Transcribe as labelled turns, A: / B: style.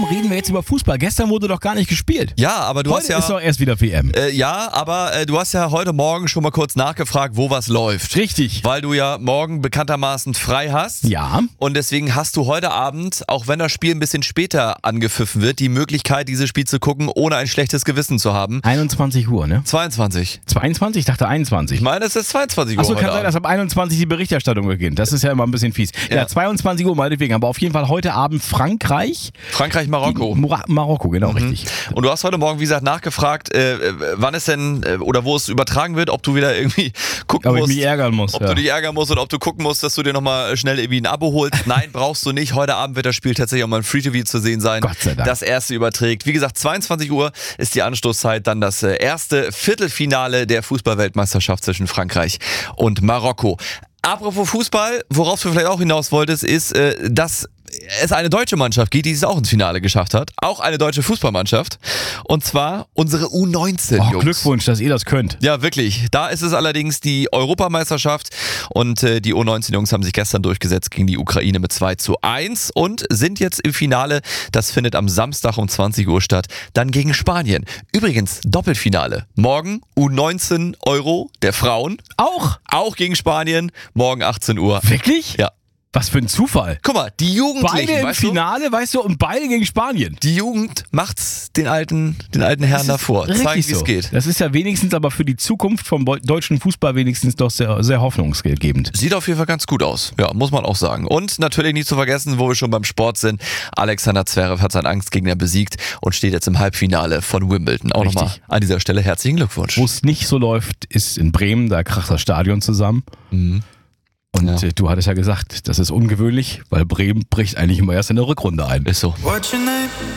A: warum reden wir jetzt über Fußball? Gestern wurde doch gar nicht gespielt.
B: Ja, aber du hast
A: Heute
B: ja...
A: ist doch erst wieder WM.
B: Ja, aber du hast ja heute Morgen schon mal kurz nachgefragt, wo was läuft.
A: Richtig.
B: Weil du ja morgen bekanntermaßen frei hast.
A: Ja.
B: Und deswegen hast du heute Abend, auch wenn das Spiel ein bisschen später angepfiffen wird, die Möglichkeit, dieses Spiel zu gucken, ohne ein schlechtes Gewissen zu haben.
A: 21 Uhr, ne?
B: 22.
A: 22? Ich dachte 21.
B: Ich meine, es ist 22 Uhr
A: Achso,
B: heute
A: kann sein,
B: Abend.
A: dass ab 21 die Berichterstattung beginnt. Das ist ja immer ein bisschen fies. Ja, 22 Uhr meinetwegen. Aber auf jeden Fall heute Abend Frankreich.
B: Marokko.
A: Marokko, genau, richtig.
B: Und du hast heute Morgen, wie gesagt, nachgefragt, wann es denn oder wo es übertragen wird, ob du wieder irgendwie gucken
A: Ob ich
B: musst.
A: mich ärgern muss.
B: Ob
A: Ja.
B: du dich ärgern musst und ob du gucken musst, dass du dir nochmal schnell irgendwie ein Abo holst. Nein, brauchst du nicht. Heute Abend wird das Spiel tatsächlich auch mal im Free-TV zu sehen sein.
A: Gott sei Dank.
B: Das erste überträgt. Wie gesagt, 22 Uhr ist die Anstoßzeit. Dann das erste Viertelfinale der Fußballweltmeisterschaft zwischen Frankreich und Marokko. Apropos Fußball, worauf du vielleicht auch hinaus wolltest, ist, dass es eine deutsche Mannschaft gibt, die es auch ins Finale geschafft hat. Auch eine deutsche Fußballmannschaft. Und zwar unsere U19,
A: Oh,
B: Jungs.
A: Glückwunsch, dass ihr das könnt.
B: Ja, wirklich. Da ist es allerdings die Europameisterschaft und die U19-Jungs haben sich gestern durchgesetzt gegen die Ukraine mit 2:1 und sind jetzt im Finale. Das findet am Samstag um 20 Uhr statt. Dann gegen Spanien. Übrigens, Doppelfinale. Morgen U19 Euro der Frauen. Auch gegen Spanien. Morgen 18 Uhr.
A: Wirklich?
B: Ja.
A: Was für ein Zufall.
B: Guck mal, die Jugendlichen,
A: Beide im
B: weißt du?
A: Finale, weißt du, und beide gegen Spanien.
B: Die Jugend macht's den alten Herren davor. Zeigen, wie es geht.
A: Das ist ja wenigstens aber für die Zukunft vom deutschen Fußball wenigstens doch sehr, sehr hoffnungsgebend.
B: Sieht auf jeden Fall ganz gut aus. Ja, muss man auch sagen. Und natürlich nicht zu vergessen, wo wir schon beim Sport sind, Alexander Zverev hat seinen Angstgegner besiegt und steht jetzt im Halbfinale von Wimbledon. Auch
A: Richtig.
B: nochmal an dieser Stelle herzlichen Glückwunsch.
A: Wo es nicht so läuft, ist in Bremen, da kracht das Stadion zusammen. Und du hattest ja gesagt, das ist ungewöhnlich, weil Bremen bricht eigentlich immer erst in der Rückrunde ein.
B: Ist so.
C: What's your name?